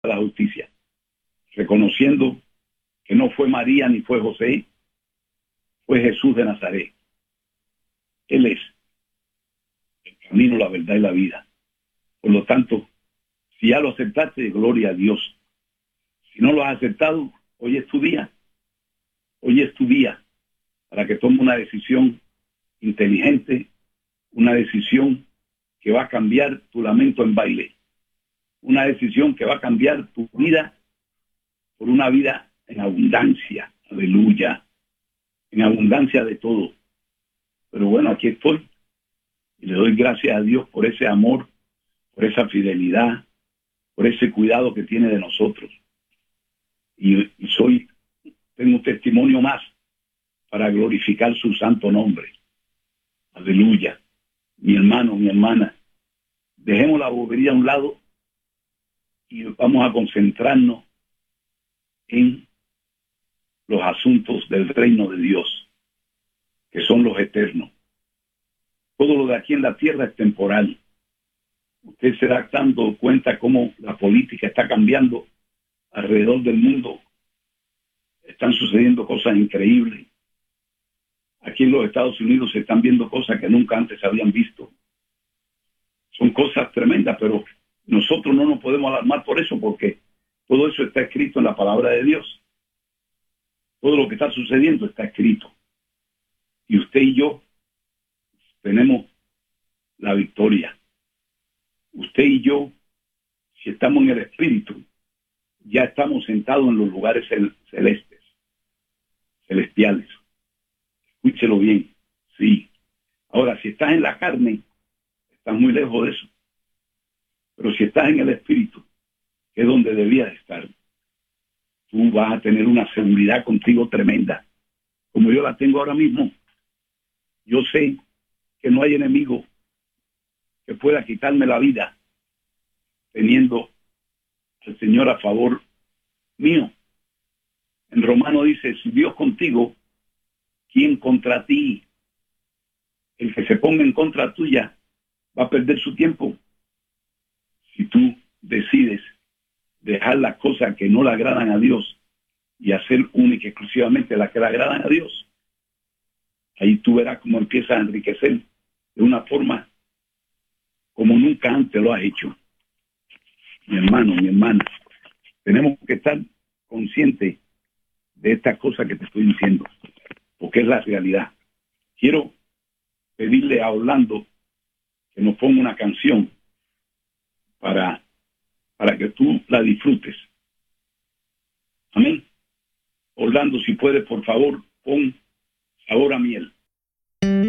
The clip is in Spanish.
la justicia, reconociendo que no fue María ni fue José, fue Jesús de Nazaret. Él es el camino, la verdad y la vida. Por lo tanto, si ya lo aceptaste, gloria a Dios. Si no lo has aceptado, hoy es tu día. Hoy es tu día para que tomes una decisión inteligente, una decisión que va a cambiar tu lamento en baile, una decisión que va a cambiar tu vida por una vida en abundancia, aleluya, en abundancia de todo. Pero bueno, aquí estoy y le doy gracias a Dios por ese amor, por esa fidelidad, por ese cuidado que tiene de nosotros. Y tengo un testimonio más para glorificar su santo nombre. Aleluya. Mi hermano, mi hermana, dejemos la bobería a un lado y vamos a concentrarnos en los asuntos del reino de Dios, que son los eternos. Todo lo de aquí en la tierra es temporal. Usted se da dando cuenta cómo la política está cambiando alrededor del mundo. Están sucediendo cosas increíbles. Aquí en los Estados Unidos se están viendo cosas que nunca antes se habían visto. Son cosas tremendas, pero nosotros no nos podemos alarmar por eso, porque todo eso está escrito en la palabra de Dios. Todo lo que está sucediendo está escrito. Y usted y yo tenemos la victoria. Usted y yo, si estamos en el Espíritu, ya estamos sentados en los lugares celestiales. Escúchelo bien, sí. Ahora, si estás en la carne, estás muy lejos de eso. Pero si estás en el Espíritu, que es donde debías estar, tú vas a tener una seguridad contigo tremenda, como yo la tengo ahora mismo. Yo sé que no hay enemigo que pueda quitarme la vida teniendo al Señor a favor mío. En Romano dice, si Dios contigo, ¿quién contra ti? El que se ponga en contra tuya va a perder su tiempo. Si tú decides dejar las cosas que no le agradan a Dios y hacer única y exclusivamente las que le agradan a Dios, ahí tú verás cómo empiezas a enriquecer de una forma como nunca antes lo has hecho. Mi hermano, mi hermana, tenemos que estar conscientes de estas cosas que te estoy diciendo, porque es la realidad. Quiero pedirle a Orlando que nos ponga una canción para que tú la disfrutes. Amén. Orlando, si puedes, por favor, pon Sabor a Miel.